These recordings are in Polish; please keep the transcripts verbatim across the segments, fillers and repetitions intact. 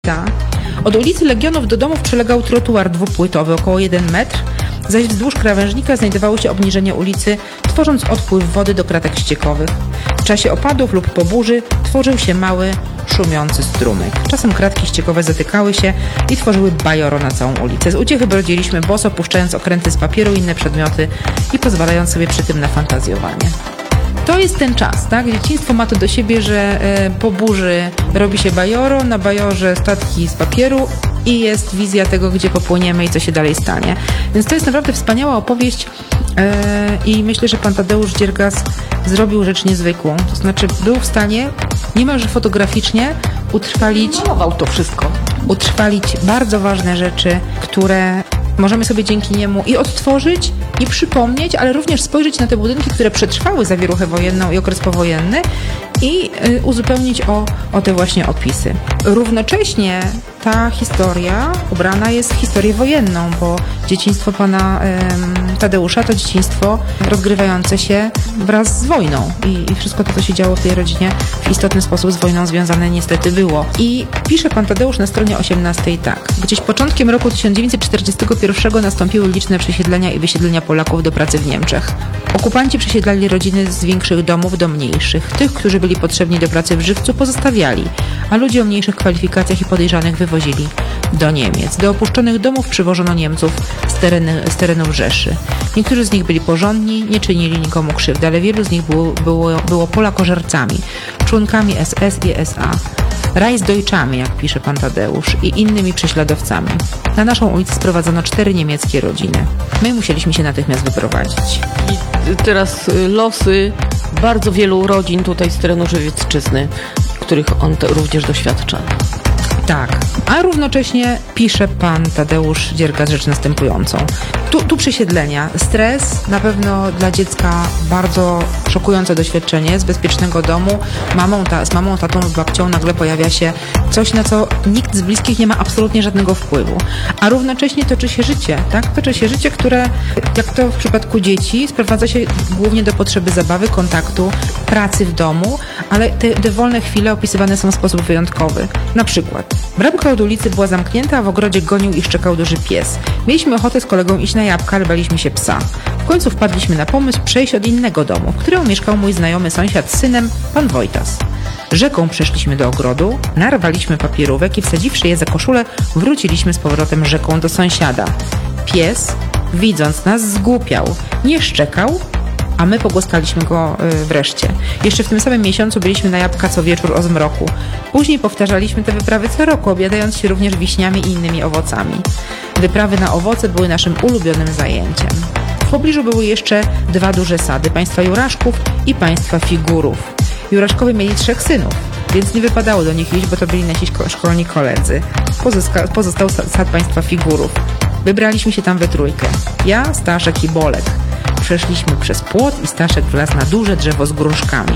Od ulicy Legionów do domów przylegał trotuar dwupłytowy, około jeden metr, zaś wzdłuż krawężnika znajdowało się obniżenie ulicy, tworząc odpływ wody do kratek ściekowych. W czasie opadów lub po burzy tworzył się mały, szumiący strumyk. Czasem kratki ściekowe zatykały się i tworzyły bajoro na całą ulicę. Z uciechy brodziliśmy boso, puszczając okręty z papieru i inne przedmioty i pozwalając sobie przy tym na fantazjowanie. To jest ten czas, tak? Dzieciństwo ma to do siebie, że e, po burzy robi się bajoro, na bajorze statki z papieru i jest wizja tego, gdzie popłyniemy i co się dalej stanie. Więc to jest naprawdę wspaniała opowieść e, i myślę, że pan Tadeusz Dziergas zrobił rzecz niezwykłą. To znaczy był w stanie niemalże fotograficznie utrwalić, malował to wszystko. utrwalić bardzo ważne rzeczy, które możemy sobie dzięki niemu i odtworzyć, i przypomnieć, ale również spojrzeć na te budynki, które przetrwały zawieruchę wojenną i okres powojenny i y, uzupełnić o, o te właśnie opisy. Równocześnie ta historia ubrana jest w historię wojenną, bo dzieciństwo pana y, Tadeusza to dzieciństwo rozgrywające się wraz z wojną i, i wszystko to, co się działo w tej rodzinie, w istotny sposób z wojną związane niestety było. I pisze pan Tadeusz na stronie osiemnastej tak. Gdzieś początkiem roku tysiąc dziewięćset czterdziestego pierwszego nastąpiły liczne przesiedlenia i wysiedlenia Polaków do pracy w Niemczech. Okupanci przesiedlali rodziny z większych domów do mniejszych. Tych, którzy byli potrzebni do pracy w żywcu, pozostawiali, a ludzi o mniejszych kwalifikacjach i podejrzanych wywozili do Niemiec. Do opuszczonych domów przywożono Niemców z, tereny, z terenów Rzeszy. Niektórzy z nich byli porządni, nie czynili nikomu krzywdy, ale wielu z nich było, było, było polakożercami, członkami S S i S A. Reichsdeutschami, jak pisze pan Tadeusz, i innymi prześladowcami. Na naszą ulicę sprowadzono cztery niemieckie rodziny. My musieliśmy się natychmiast wyprowadzić. I teraz losy bardzo wielu rodzin tutaj z terenu Żywiecczyzny, których on również doświadcza. Tak, a równocześnie pisze pan Tadeusz Dziergas rzecz następującą. Tu, tu przesiedlenia, stres, na pewno dla dziecka bardzo szokujące doświadczenie z bezpiecznego domu. Mamą, ta, z mamą, tatą, z babcią nagle pojawia się coś, na co nikt z bliskich nie ma absolutnie żadnego wpływu. A równocześnie toczy się życie, tak? Toczy się życie, które, jak to w przypadku dzieci, sprowadza się głównie do potrzeby zabawy, kontaktu, pracy w domu, ale te, te wolne chwile opisywane są w sposób wyjątkowy. Na przykład bramka od ulicy była zamknięta, a w ogrodzie gonił i szczekał duży pies. Mieliśmy ochotę z kolegą iść na jabłka, ale baliśmy się psa. W końcu wpadliśmy na pomysł przejść od innego domu, w którym mieszkał mój znajomy sąsiad z synem, pan Wojtas. Rzeką przeszliśmy do ogrodu, narwaliśmy papierówek i wsadziwszy je za koszulę, wróciliśmy z powrotem rzeką do sąsiada. Pies, widząc nas, zgłupiał, nie szczekał, a my pogłaskaliśmy go y, wreszcie. Jeszcze w tym samym miesiącu byliśmy na jabłka co wieczór o zmroku. Później powtarzaliśmy te wyprawy co roku, obiadając się również wiśniami i innymi owocami. Wyprawy na owoce były naszym ulubionym zajęciem. W pobliżu były jeszcze dwa duże sady, państwa Juraszków i państwa Figurów. Juraszkowie mieli trzech synów, więc nie wypadało do nich iść, bo to byli nasi szko- szkolni koledzy. Pozosta- pozostał sad państwa Figurów. Wybraliśmy się tam we trójkę. Ja, Staszek i Bolek. Przeszliśmy przez płot i Staszek wlazł na duże drzewo z gruszkami.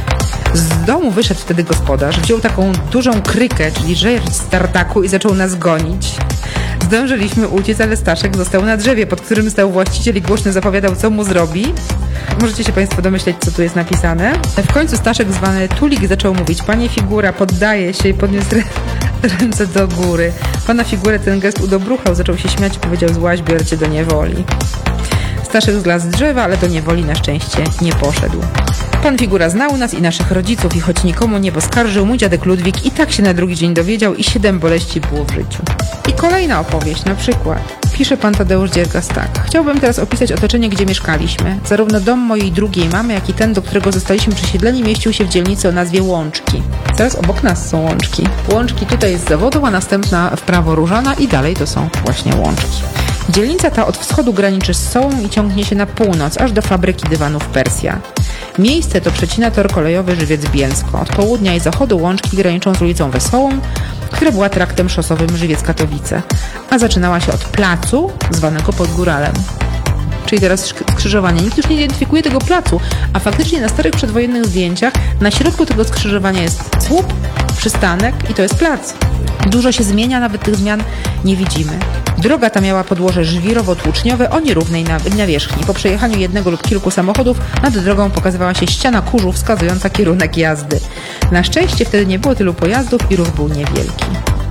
Z domu wyszedł wtedy gospodarz, wziął taką dużą krykę, czyli rzecz z tartaku i zaczął nas gonić. Zdążyliśmy uciec, ale Staszek został na drzewie, pod którym stał właściciel i głośno zapowiadał, co mu zrobi. Możecie się państwo domyśleć, co tu jest napisane. W końcu Staszek, zwany Tulik, zaczął mówić: panie Figura, poddaje się, i podniósł ręce do góry. Pana Figurę ten gest udobruchał, zaczął się śmiać i powiedział: złaź, biorę cię do niewoli. Staszek zlazł z drzewa, ale do niewoli na szczęście nie poszedł. Pan Figura znał nas i naszych rodziców i choć nikomu nie poskarżył, mój dziadek Ludwik i tak się na drugi dzień dowiedział i siedem boleści było w życiu. I kolejna opowieść, na przykład. Pisze pan Tadeusz Dziergas tak. Chciałbym teraz opisać otoczenie, gdzie mieszkaliśmy. Zarówno dom mojej drugiej mamy, jak i ten, do którego zostaliśmy przesiedleni, mieścił się w dzielnicy o nazwie Łączki. Zaraz obok nas są Łączki. Łączki tutaj jest zawodą, a następna w prawo Różana i dalej to są właśnie Łączki. Dzielnica ta od wschodu graniczy z Sołą i ciągnie się na północ, aż do fabryki dywanów Persja. Miejsce to przecina tor kolejowy Żywiec-Bielsko. Od południa i zachodu Łączki graniczą z ulicą Wesołą, która była traktem szosowym Żywiec-Katowice, a zaczynała się od placu zwanego Podgóralem. Czyli teraz skrzyżowanie. Nikt już nie identyfikuje tego placu, a faktycznie na starych przedwojennych zdjęciach na środku tego skrzyżowania jest słup, przystanek i to jest plac. Dużo się zmienia, nawet tych zmian nie widzimy. Droga ta miała podłoże żwirowo-tłuczniowe o nierównej nawierzchni. Po przejechaniu jednego lub kilku samochodów nad drogą pokazywała się ściana kurzu wskazująca kierunek jazdy. Na szczęście wtedy nie było tylu pojazdów i ruch był niewielki.